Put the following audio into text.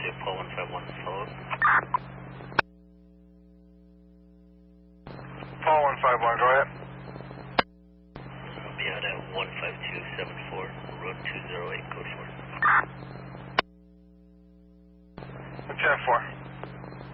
Paul 151 followed. Paul 151, go ahead. I'll be out at 15274, road 208, code 4. 10-4.